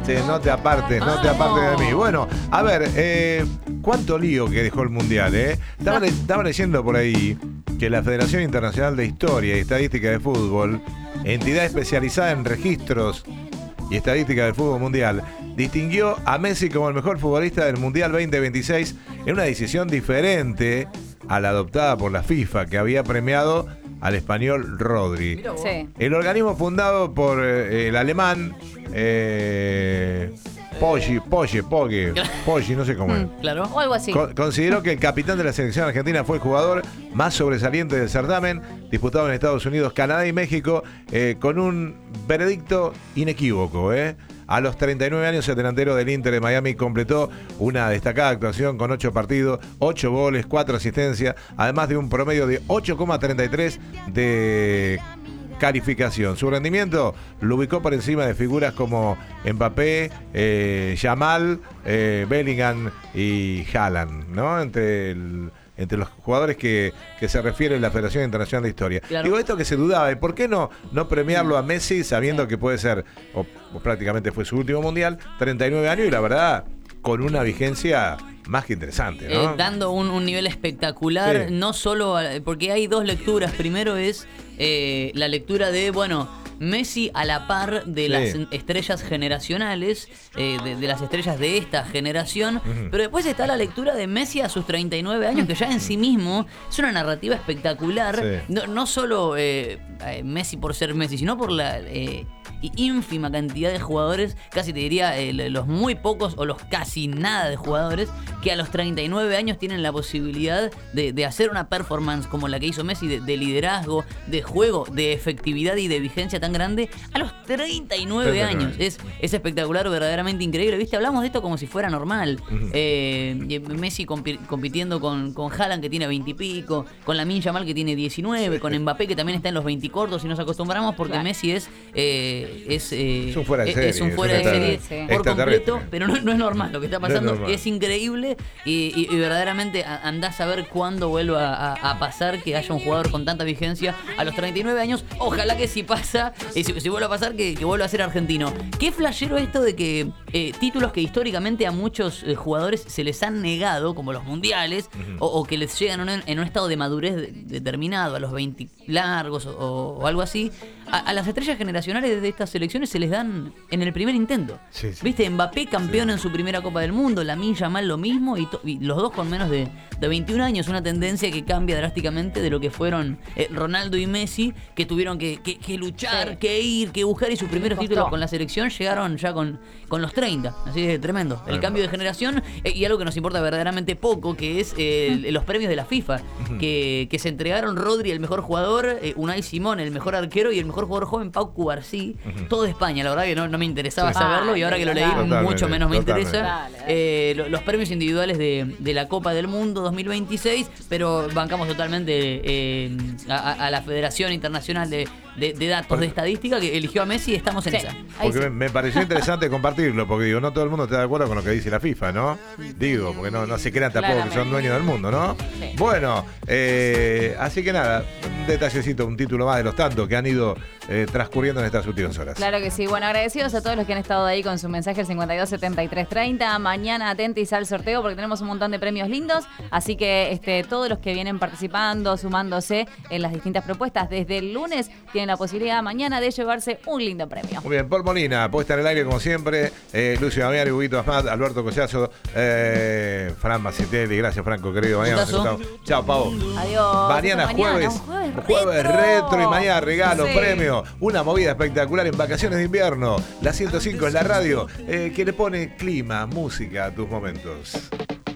Sí, no te apartes de mí. Bueno, a ver, cuánto lío que dejó el Mundial, ¿eh? Estaba leyendo por ahí que la Federación Internacional de Historia y Estadística de Fútbol, entidad especializada en registros y estadística del fútbol mundial, distinguió a Messi como el mejor futbolista del Mundial 2026 en una decisión diferente a la adoptada por la FIFA, que había premiado al español Rodri. Sí. El organismo fundado por el alemán Poggi, no sé cómo es. Claro. O algo así. Consideró que el capitán de la selección argentina fue el jugador más sobresaliente del certamen, disputado en Estados Unidos, Canadá y México, con un veredicto inequívoco. A los 39 años, el delantero del Inter de Miami completó una destacada actuación con 8 partidos, 8 goles, 4 asistencias, además de un promedio de 8,33 de calificación. Su rendimiento lo ubicó por encima de figuras como Mbappé, Yamal, Bellingham y Haaland, ¿no? Entre los jugadores que se refiere la Federación Internacional de Historia. Claro. Digo, esto que se dudaba, ¿por qué no premiarlo a Messi sabiendo que puede ser, o prácticamente fue su último mundial, 39 años y la verdad, con una vigencia más que interesante, ¿no? Dando un nivel espectacular, Sí. no solo, porque hay dos lecturas. Primero es la lectura de, Messi a la par de las estrellas generacionales, de las estrellas de esta generación, pero después está la lectura de Messi a sus 39 años, que ya en sí mismo es una narrativa espectacular, Sí. no solo Messi por ser Messi, sino por la ínfima cantidad de jugadores, casi te diría los muy pocos o los casi nada de jugadores que a los 39 años tienen la posibilidad de hacer una performance como la que hizo Messi, de liderazgo, de juego, de efectividad y de vigencia tan grande a los 39 años. Es espectacular, verdaderamente increíble. ¿Viste? Hablamos de esto como si fuera normal. Messi compitiendo con Haaland, que tiene 20 y pico, con Lamine Yamal, que tiene 19, con Mbappé, que también está en los 20 cortos, y nos acostumbramos porque Messi es un fuera de serie. Es un fuera de serie por extraterrestre. completo, pero no es normal lo que está pasando. No es increíble y verdaderamente andás a ver cuándo vuelva a pasar que haya un jugador con tanta vigencia a los 39 años. Ojalá que si pasa, si vuelve a pasar, que vuelva a ser argentino. Qué flashero esto de que títulos que históricamente a muchos jugadores se les han negado, como los mundiales, o que les llegan en un estado de madurez determinado, a los 20 largos o algo así, a las estrellas generacionales de estas selecciones se les dan en el primer intento. Sí. ¿Viste? Mbappé campeón en su primera Copa del Mundo, Lamine Yamal lo mismo, y los dos con menos de 21 años, una tendencia que cambia drásticamente de lo que fueron Ronaldo y Messi, que tuvieron que luchar, que ir, que buscar, y sus primeros títulos con la selección llegaron ya con los 30. Así es tremendo. El cambio de generación, y algo que nos importa verdaderamente poco, que es los premios de la FIFA, que se entregaron: Rodri, el mejor jugador, Unai Simón, el mejor arquero, y el mejor jugador joven, Pau Cubarsí. Todo de España, la verdad que no me interesaba saberlo, y ahora que lo leí, mucho menos me interesa. Los premios individuales de la Copa del Mundo 2026, pero bancamos totalmente a la Federación Internacional de Datos de Estadística, que eligió a Messi, y estamos en esa. Porque me pareció interesante compartirlo, porque digo, no todo el mundo está de acuerdo con lo que dice la FIFA, ¿no? Digo, porque no se crean tampoco que son dueños del mundo, ¿no? Sí. Bueno, así que nada, un detallecito, un título más de los tantos que han ido transcurriendo en estas últimas horas. Claro que sí. Bueno, agradecidos a todos los que han estado ahí con su mensaje al 527330. Mañana atentos al sorteo porque tenemos un montón de premios lindos. Así que todos los que vienen participando, sumándose en las distintas propuestas desde el lunes, tienen la posibilidad mañana de llevarse un lindo premio. Muy bien, Paul Molina, puesta en el aire como siempre. Lucio Damiani, Huguito Asmat, Alberto Collazo, Fran Macitelli. Gracias, Franco, querido. Mañana. Chao, Pau. Adiós. Mañana jueves retro, y mañana regalo, premio. Una movida espectacular en vacaciones de invierno. La 105 es la radio que le pone clima, música a tus momentos.